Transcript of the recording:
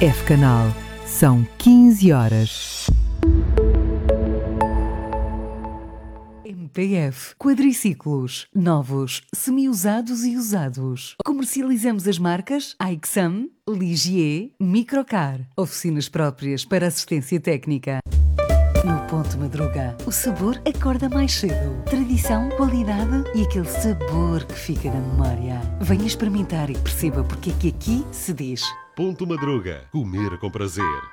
F-Canal. São 15 horas. MPF Quadriciclos. Novos, semi-usados e usados. Comercializamos as marcas Aixam, Ligier, Microcar. Oficinas próprias para assistência técnica. No Ponto Madruga, o sabor acorda mais cedo. Tradição, qualidade e aquele sabor que fica na memória. Venha experimentar e perceba porque é que aqui se diz Ponto Madruga. Comer com prazer.